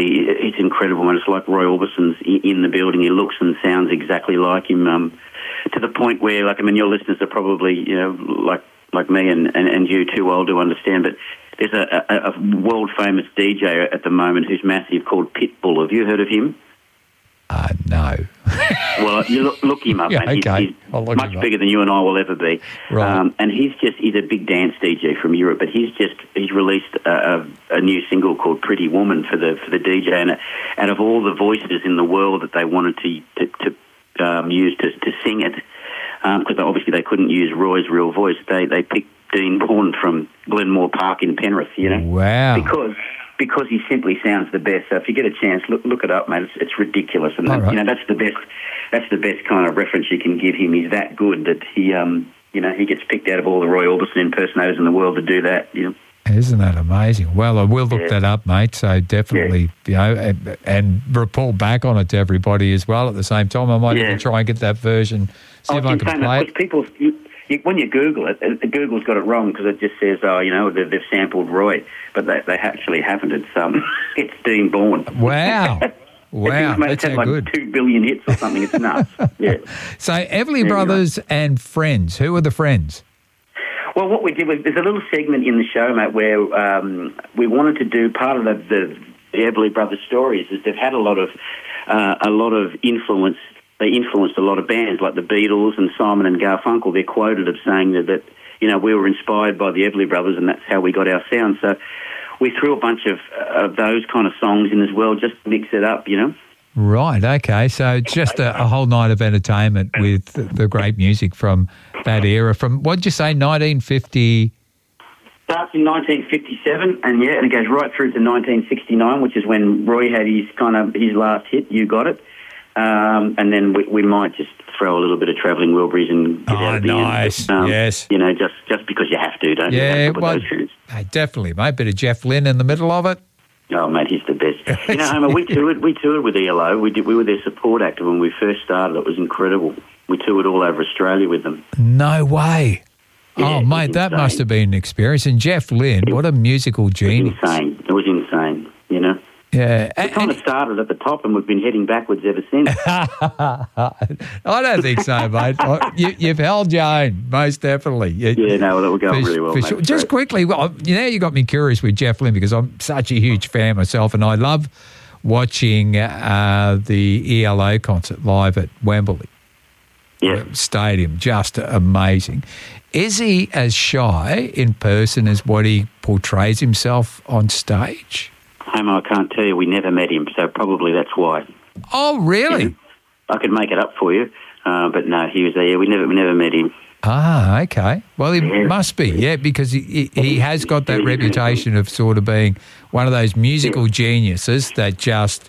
really, it's incredible, man. It's like Roy Orbison's in the building. He looks and sounds exactly like him, to the point where, like, I mean, your listeners are probably, you know, like me and you too old to understand, but there's a world-famous DJ at the moment who's massive called Pitbull. Have you heard of him? No. Well, you look him up, yeah, mate. Okay. He's much bigger than you and I will ever be. Right. And he's a big dance DJ from Europe, but he's released a new single called Pretty Woman for the DJ, and out of all the voices in the world that they wanted to use to sing it, because obviously they couldn't use Roy's real voice, they picked Dean Bourne from Glenmore Park in Penrith, you know. Wow. Because he simply sounds the best. So if you get a chance, look it up, mate. It's ridiculous, and right. You know that's the best. That's the best kind of reference you can give him. He's that good that he, you know, he gets picked out of all the Roy Orbison impersonators in the world to do that. You know. Isn't that amazing? Well, I will look that up, mate. So definitely, you know, and report back on it to everybody as well at the same time. I might even try and get that version. See if I can play it. People, when you Google it, Google's got it wrong because it just says, you know, they've sampled Roy, but they actually haven't. It's Dean Bourne. Wow. Wow, that's had how like good. 2 billion hits or something. It's nuts. Yeah. So Everly Brothers and friends. Who are the friends? Well, what we did was there's a little segment in the show, mate, where we wanted to do part of the Everly Brothers stories. Is they've had a lot of influence. They influenced a lot of bands like the Beatles and Simon and Garfunkel. They're quoted of saying that you know, we were inspired by the Everly Brothers, and that's how we got our sound. So we threw a bunch of those kind of songs in as well, just to mix it up, you know. Right, okay. So just a whole night of entertainment with the great music from that era. From, what did you say, 1950? Starts in 1957, and it goes right through to 1969, which is when Roy had his last hit, You Got It. And then we might just throw a little bit of Travelling Wilburys and get out at the nice. end. Yes. You know, just because you have to, don't you? Yeah, well, hey, definitely, mate. Bit of Jeff Lynne in the middle of it. Oh, mate, he's the best. You know, Homer, we toured with ELO. We were their support actor when we first started. It was incredible. We toured all over Australia with them. No way. Yeah, oh, mate, that must have been an experience. And Jeff Lynne, what a musical genius. It was insane, you know. Yeah. We kind of started at the top and we've been heading backwards ever since. I don't think so, mate. You've held your own, most definitely. No, that will go really well, for mate. sure. Just quickly, you got me curious with Jeff Lynne because I'm such a huge fan myself, and I love watching the ELO concert live at Wembley Stadium. Just amazing. Is he as shy in person as what he portrays himself on stage? Homer, I can't tell you. We never met him, so probably that's why. Oh, really? Yeah. I could make it up for you, but no, he was there. We never met him. Ah, okay. Well, he must be, because he has got that reputation of sort of being one of those musical geniuses that just,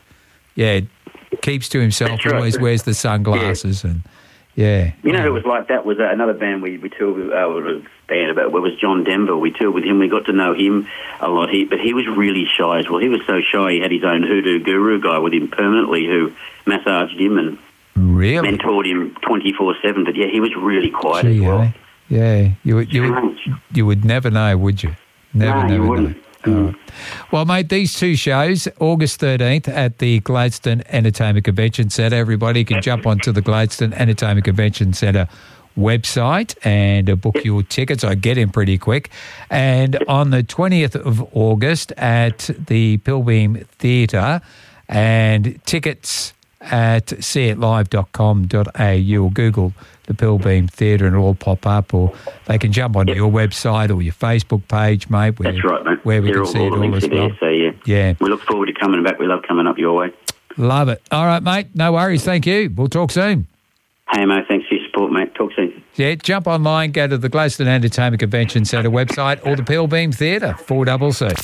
keeps to himself, always wears the sunglasses and, You know who was like that was another band we toured with, it was John Denver. We toured with him. We got to know him a lot. But he was really shy as well. He was so shy he had his own hoodoo guru guy with him permanently who massaged him and mentored him 24/7. But he was really quiet as well. Yeah, you would never know, would you? Never know. Well, mate, these two shows, August 13th at the Gladstone Entertainment Convention Centre. Everybody can jump onto the Gladstone Entertainment Convention Centre website and book your tickets. I get in pretty quick. And on the 20th of August at the Pilbeam Theatre, and tickets at seeitlive.com.au or Google the Pilbeam Theatre and it'll all pop up, or they can jump onto your website or your Facebook page, mate. That's right, mate. Where we can see it all as well. So, we look forward to coming back. We love coming up your way. Love it. All right, mate. No worries. Thank you. We'll talk soon. Hey, mate. Thanks for your support, mate. Talk soon. Yeah, jump online, go to the Gladstone Entertainment Convention Centre website or the Pilbeam Theatre, 4CC.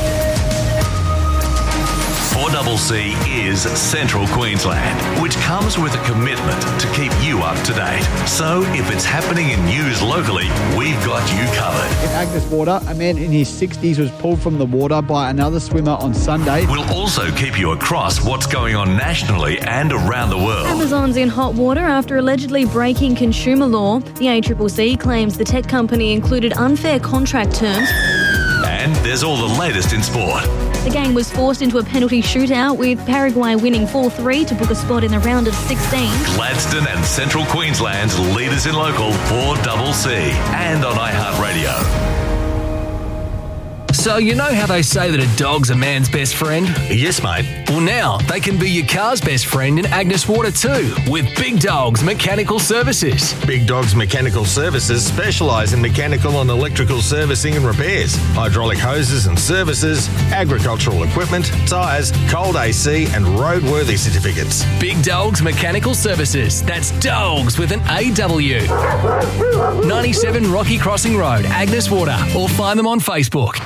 4CC is Central Queensland, which comes with a commitment to keep you up to date. So if it's happening in news locally, we've got you covered. In Agnes Water, a man in his 60s was pulled from the water by another swimmer on Sunday. We'll also keep you across what's going on nationally and around the world. Amazon's in hot water after allegedly breaking consumer law. The ACCC claims the tech company included unfair contract terms. And there's all the latest in sport. The game was forced into a penalty shootout, with Paraguay winning 4-3 to book a spot in the round of 16. Gladstone and Central Queensland's leaders in local 4CC and on iHeartRadio. So you know how they say that a dog's a man's best friend? Yes, mate. Well, now they can be your car's best friend in Agnes Water too, with Big Dogs Mechanical Services. Big Dogs Mechanical Services specialise in mechanical and electrical servicing and repairs, hydraulic hoses and services, agricultural equipment, tyres, cold AC and roadworthy certificates. Big Dogs Mechanical Services. That's dogs with an AW. 97 Rocky Crossing Road, Agnes Water, or find them on Facebook.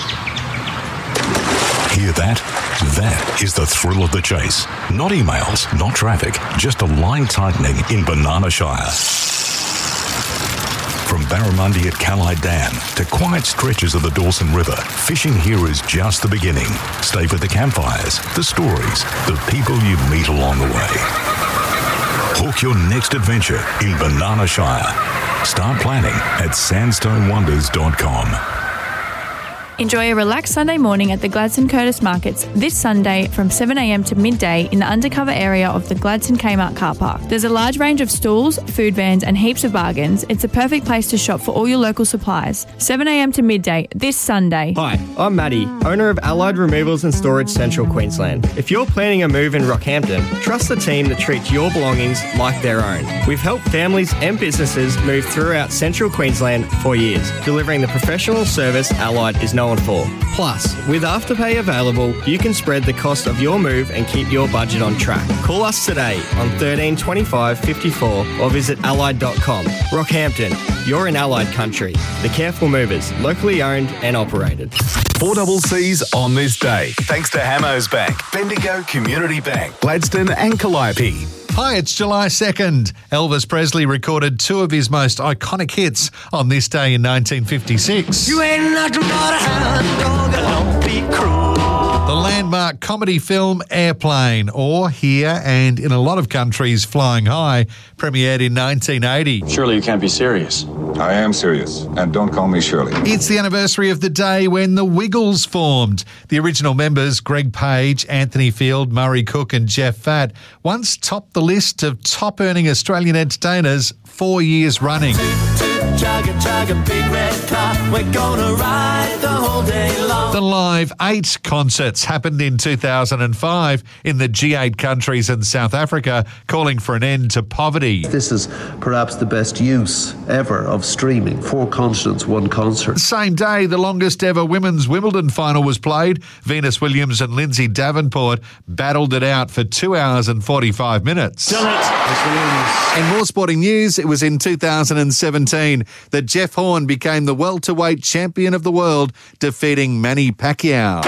Hear that? That is the thrill of the chase. Not emails, not traffic, just a line tightening in Banana Shire. From Barramundi at Callide Dam to quiet stretches of the Dawson River, fishing here is just the beginning. Stay for the campfires, the stories, the people you meet along the way. Hook your next adventure in Banana Shire. Start planning at sandstonewonders.com. Enjoy a relaxed Sunday morning at the Gladstone Curtis Markets this Sunday from 7am to midday in the undercover area of the Gladstone Kmart car park. There's a large range of stalls, food vans and heaps of bargains. It's a perfect place to shop for all your local supplies. 7am to midday this Sunday. Hi, I'm Matty, owner of Allied Removals and Storage Central Queensland. If you're planning a move in Rockhampton, trust the team that treats your belongings like their own. We've helped families and businesses move throughout Central Queensland for years, delivering the professional service Allied is known for. Plus, with Afterpay available, you can spread the cost of your move and keep your budget on track. Call us today on 13 25 54 or visit allied.com. Rockhampton, you're in Allied country. The Careful Movers, locally owned and operated. 4CC's on this day, thanks to Hamos Bank, Bendigo Community Bank, Gladstone and Calliope. Hi, it's July 2nd. Elvis Presley recorded two of his most iconic hits on this day in 1956. You ain't nothing but a hound dog, don't be cruel. The landmark comedy film Airplane, or here and in a lot of countries Flying High, premiered in 1980. Surely you can't be serious. I am serious, and don't call me Shirley. It's the anniversary of the day when the Wiggles formed. The original members, Greg Page, Anthony Field, Murray Cook and Jeff Fatt, once topped the list of top-earning Australian entertainers 4 years running. Chug a big red car, we're gonna ride the whole day long. The Live 8 concerts happened in 2005 in the G8 countries and South Africa, calling for an end to poverty. This is perhaps the best use ever of streaming. 4 continents, 1 concert. The same day, the longest ever women's Wimbledon final was played. Venus Williams and Lindsay Davenport battled it out for 2 hours and 45 minutes. In more sporting news, it was in 2017 that Jeff Horn became the welterweight champion of the world, defeating Manny Pacquiao.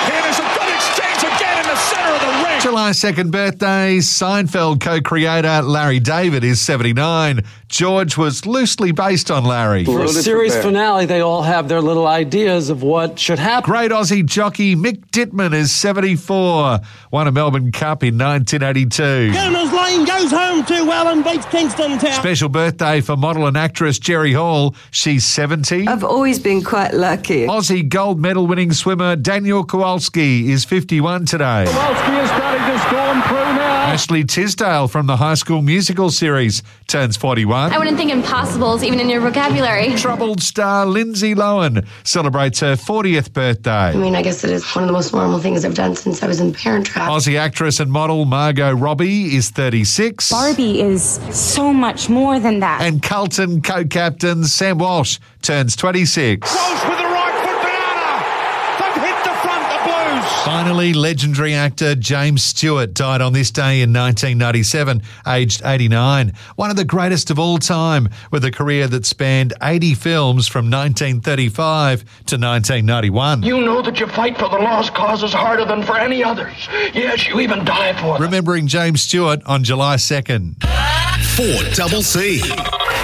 July 2nd birthdays. Seinfeld co-creator Larry David is 79. George was loosely based on Larry. For a series finale, they all have their little ideas of what should happen. Great Aussie jockey Mick Dittman is 74. Won a Melbourne Cup in 1982. Goodness Lane goes home too well and beats Kingston Town. Special birthday for model and actress Jerry Hall. She's 70. I've always been quite lucky. Aussie gold medal winning swimmer Daniel Kowalski is 51 today. Kowalski is starting to storm through now. Ashley Tisdale from the High School Musical series turns 41. I wouldn't think impossibles even in your vocabulary. Troubled star Lindsay Lohan celebrates her 40th birthday. I mean, I guess it is one of the most normal things I've done since I was in Parent Trap. Aussie actress and model Margot Robbie is 36. Barbie is so much more than that. And Carlton co-captain Sam Walsh turns 26. Walsh with the right foot banana. They've hit the front, the Blues. Finally, legendary actor James Stewart died on this day in 1997, aged 89. One of the greatest of all time, with a career that spanned 80 films from 1935 to 1991. You know that you fight for the lost causes harder than for any others. Yes, you even die for them. Remembering James Stewart on July 2nd. 4CC.